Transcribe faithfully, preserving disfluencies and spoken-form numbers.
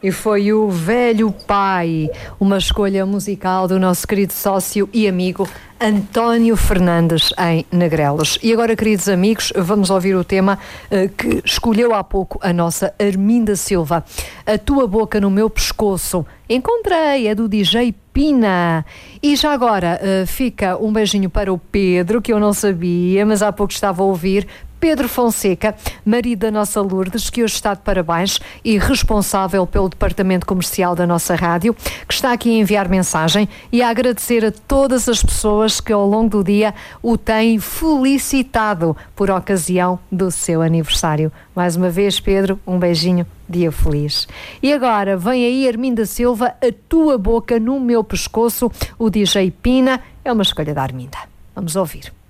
E foi o Velho Pai, uma escolha musical do nosso querido sócio e amigo António Fernandes, em Negrelos. E agora, queridos amigos, vamos ouvir o tema uh, que escolheu há pouco a nossa Arminda Silva. A tua boca no meu pescoço. Encontrei, é do D J Pina. E já agora uh, fica um beijinho para o Pedro, que eu não sabia, mas há pouco estava a ouvir. Pedro Fonseca, marido da nossa Lourdes, que hoje está de parabéns e responsável pelo departamento comercial da nossa rádio, que está aqui a enviar mensagem e a agradecer a todas as pessoas que ao longo do dia o têm felicitado por ocasião do seu aniversário. Mais uma vez, Pedro, um beijinho, dia feliz. E agora, vem aí Arminda Silva, a tua boca no meu pescoço, o D J Pina, é uma escolha da Arminda. Vamos ouvir.